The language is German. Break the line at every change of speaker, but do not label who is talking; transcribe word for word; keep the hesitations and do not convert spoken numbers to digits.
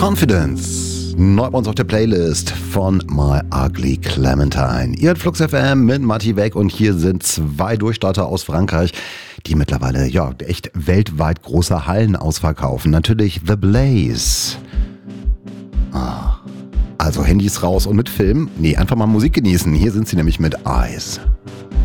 Confidence. Neu bei uns auf der Playlist von My Ugly Clementine. Ihr hört Flux F M mit Matti Weg und hier sind zwei Durchstarter aus Frankreich, die mittlerweile ja echt weltweit große Hallen ausverkaufen. Natürlich The Blaze. Ah. Also Handys raus und mit Film. Nee, einfach mal Musik genießen. Hier sind sie nämlich mit Eyes.